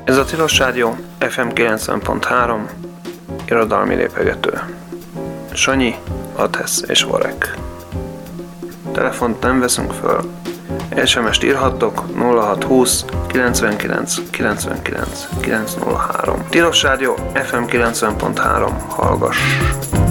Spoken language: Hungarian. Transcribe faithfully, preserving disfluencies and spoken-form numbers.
Ez a Tilos Rádió ef em kilencven pont három irodalmi lépegető. Sanyi, Adhesz és Varek. Telefont nem veszünk föl. es em est írhattok nulla hat húsz kilencvenkilenc kilencvenkilenc kilencszázhárom. Tilos Rádió ef em kilencven pont három. Hallgass!